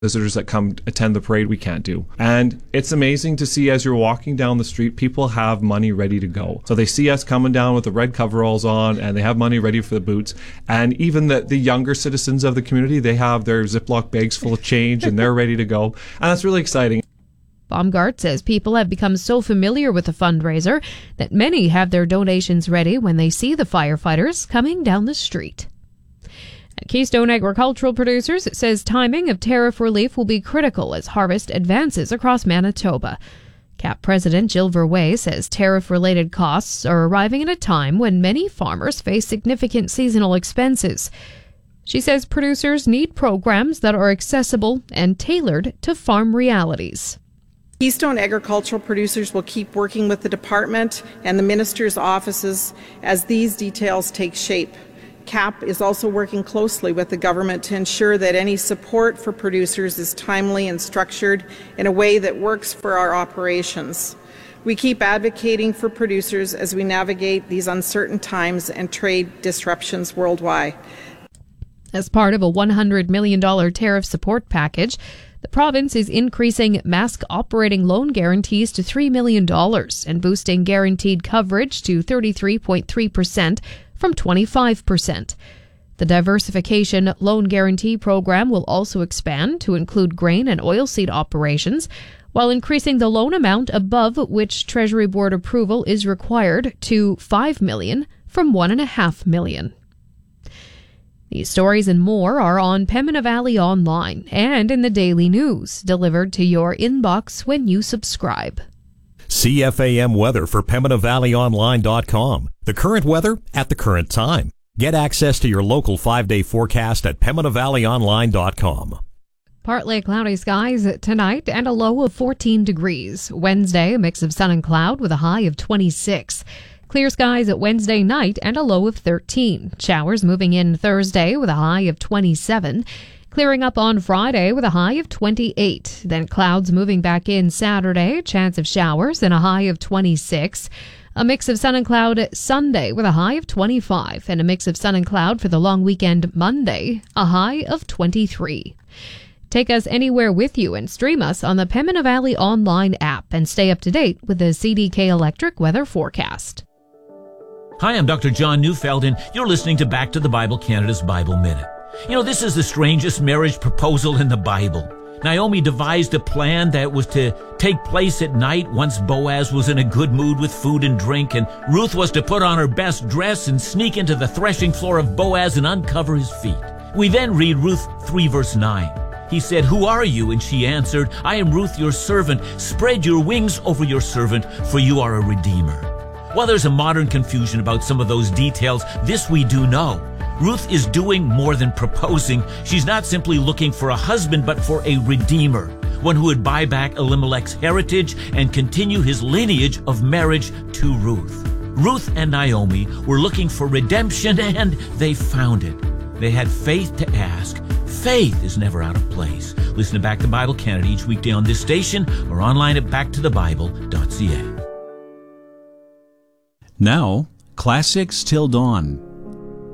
visitors that come attend the parade we can't do. And it's amazing to see as you're walking down the street, people have money ready to go. So they see us coming down with the red coveralls on and they have money ready for the boots. And even the younger citizens of the community, they have their Ziploc bags full of change and they're ready to go. And that's really exciting. Baumgart says people have become so familiar with the fundraiser that many have their donations ready when they see the firefighters coming down the street. At Keystone Agricultural Producers, it says timing of tariff relief will be critical as harvest advances across Manitoba. CAP President Jill Verwey says tariff-related costs are arriving at a time when many farmers face significant seasonal expenses. She says producers need programs that are accessible and tailored to farm realities. Keystone Agricultural Producers will keep working with the department and the minister's offices as these details take shape. CAP is also working closely with the government to ensure that any support for producers is timely and structured in a way that works for our operations. We keep advocating for producers as we navigate these uncertain times and trade disruptions worldwide. As part of a $100 million tariff support package, the province is increasing Mask operating loan guarantees to $3 million and boosting guaranteed coverage to 33.3% from 25%. The diversification loan guarantee program will also expand to include grain and oilseed operations, while increasing the loan amount above which Treasury Board approval is required to $5 million from $1.5 million. These stories and more are on Pembina Valley Online and in the Daily News, delivered to your inbox when you subscribe. CFAM weather for PembinaValleyOnline.com. The current weather at the current time. Get access to your local 5-day forecast at PembinaValleyOnline.com. Partly cloudy skies tonight and a low of 14 degrees. Wednesday, a mix of sun and cloud with a high of 26. Clear skies at Wednesday night and a low of 13. Showers moving in Thursday with a high of 27. Clearing up on Friday with a high of 28. Then clouds moving back in Saturday, chance of showers and a high of 26. A mix of sun and cloud Sunday with a high of 25. And a mix of sun and cloud for the long weekend Monday, a high of 23. Take us anywhere with you and stream us on the Pembina Valley Online app and stay up to date with the CDK Electric weather forecast. Hi, I'm Dr. John Neufeld, and you're listening to Back to the Bible Canada's Bible Minute. You know, this is the strangest marriage proposal in the Bible. Naomi devised a plan that was to take place at night once Boaz was in a good mood with food and drink, and Ruth was to put on her best dress and sneak into the threshing floor of Boaz and uncover his feet. We then read Ruth 3 verse 9. He said, "Who are you?" And she answered, "I am Ruth, your servant. Spread your wings over your servant, for you are a redeemer." While there's a modern confusion about some of those details, this we do know. Ruth is doing more than proposing. She's not simply looking for a husband, but for a redeemer, one who would buy back Elimelech's heritage and continue his lineage of marriage to Ruth. Ruth and Naomi were looking for redemption, and they found it. They had faith to ask. Faith is never out of place. Listen to Back to Bible Canada each weekday on this station or online at backtothebible.ca. Now, Classics Till Dawn.